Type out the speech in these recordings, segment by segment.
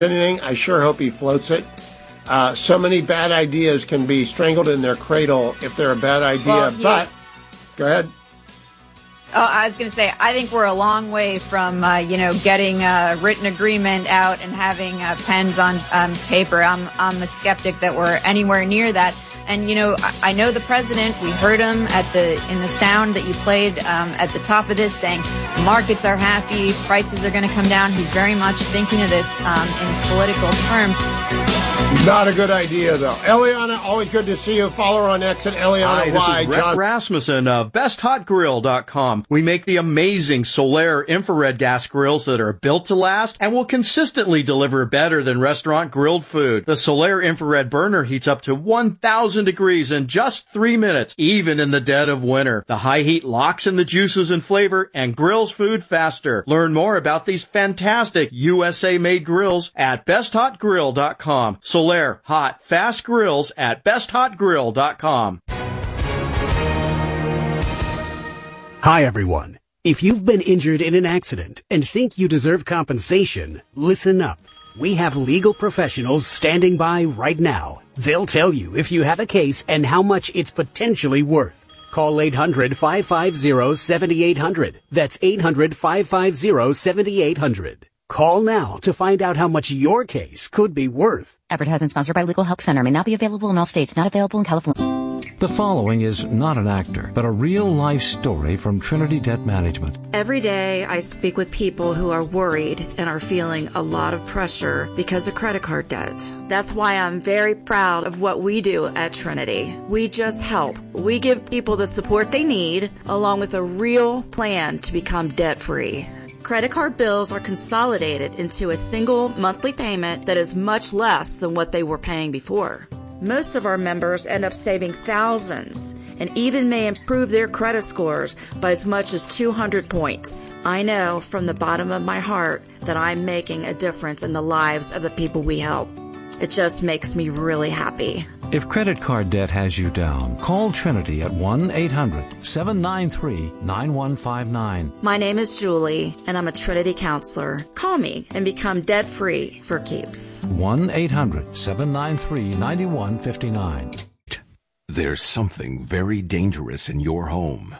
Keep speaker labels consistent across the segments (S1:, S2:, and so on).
S1: anything, I sure hope he floats it. So many bad ideas can be strangled in their cradle if they're a bad idea. But go ahead.
S2: Oh, I was going to say, I think we're a long way from, getting a written agreement out and having pens on paper. I'm a skeptic that we're anywhere near that. And, I know the president, we heard him in the sound that you played at the top of this saying markets are happy, prices are going to come down. He's very much thinking of this in political terms.
S1: Not a good idea, though. Eliana, always good to see you. Follow her on X at Eliana
S3: Y. This is Rhett Rasmussen of BestHotGrill.com. We make the amazing Solaire infrared gas grills that are built to last and will consistently deliver better than restaurant grilled food. The Solaire infrared burner heats up to 1,000 degrees in just 3 minutes, even in the dead of winter. The high heat locks in the juices and flavor and grills food faster. Learn more about these fantastic USA-made grills at BestHotGrill.com. Solaire hot, fast grills at BestHotGrill.com.
S4: Hi, everyone. If you've been injured in an accident and think you deserve compensation, listen up. We have legal professionals standing by right now. They'll tell you if you have a case and how much it's potentially worth. Call 800-550-7800. That's 800-550-7800. Call now to find out how much your case could be worth.
S5: Advertisement sponsored by Legal Help Center. May not be available in all states. Not available in California.
S6: The following is not an actor, but a real-life story from Trinity Debt Management.
S7: Every day I speak with people who are worried and are feeling a lot of pressure because of credit card debt. That's why I'm very proud of what we do at Trinity. We just help. We give people the support they need, along with a real plan to become debt-free. Credit card bills are consolidated into a single monthly payment that is much less than what they were paying before. Most of our members end up saving thousands and even may improve their credit scores by as much as 200 points. I know from the bottom of my heart that I'm making a difference in the lives of the people we help. It just makes me really happy.
S6: If credit card debt has you down, call Trinity at 1-800-793-9159.
S7: My name is Julie, and I'm a Trinity counselor. Call me and become debt-free for keeps.
S6: 1-800-793-9159.
S8: There's something very dangerous in your home.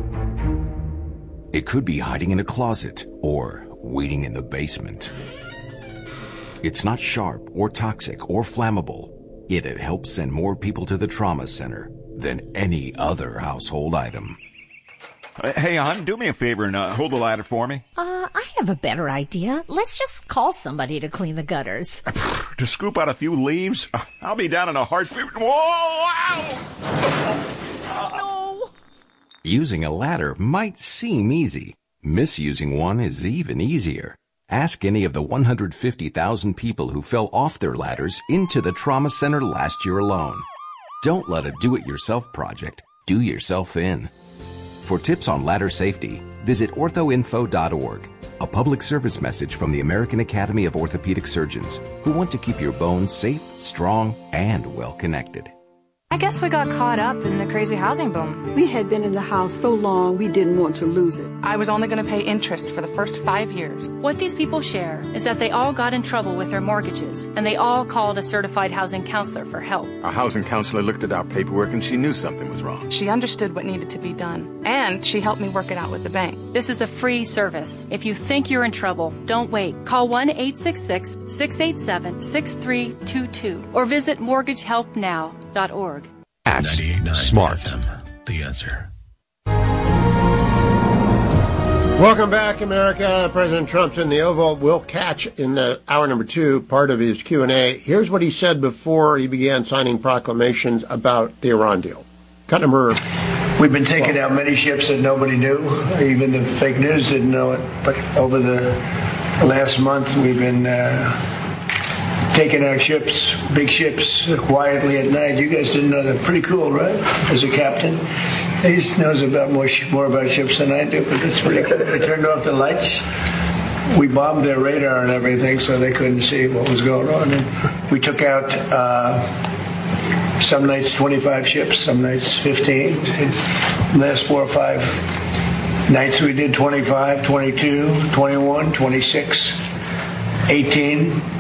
S8: It could be hiding in a closet or waiting in the basement. It's not sharp or toxic or flammable. Yet it helps send more people to the trauma center than any other household item.
S9: Hey, hon, do me a favor and hold the ladder for me.
S10: I have a better idea. Let's just call somebody to clean the gutters.
S9: To scoop out a few leaves? I'll be down in a heartbeat. Whoa! Ow!
S10: No!
S8: Using a ladder might seem easy. Misusing one is even easier. Ask any of the 150,000 people who fell off their ladders into the trauma center last year alone. Don't let a do-it-yourself project do yourself in. For tips on ladder safety, visit orthoinfo.org, a public service message from the American Academy of Orthopedic Surgeons, who want to keep your bones safe, strong, and well-connected.
S11: I guess we got caught up in the crazy housing boom.
S12: We had been in the house so long we didn't want to lose it.
S11: I was only going to pay interest for the first 5 years.
S13: What these people share is that they all got in trouble with their mortgages, and they all called a certified housing counselor for help.
S14: Our housing counselor looked at our paperwork and she knew something was wrong.
S11: She understood what needed to be done, and she helped me work it out with the bank.
S13: This is a free service. If you think you're in trouble, don't wait. Call 1-866-687-6322 or visit mortgagehelpnow.org.
S15: At Smart FM, the answer.
S1: Welcome back, America. President Trump's in the Oval. We'll catch in the hour number 2 part of his Q&A. Here's what he said before he began signing proclamations about the Iran deal. Cut number...
S16: We've been taking out many ships that nobody knew. Even the fake news didn't know it. But over the last month, we've been... taking out ships, big ships, quietly at night. You guys didn't know that. Pretty cool, right? As a captain. He knows about more about ships than I do, but it's pretty cool. They turned off the lights. We bombed their radar and everything so they couldn't see what was going on. And we took out some nights 25 ships, some nights 15. Last 4 or 5 nights we did 25, 22, 21, 26, 18.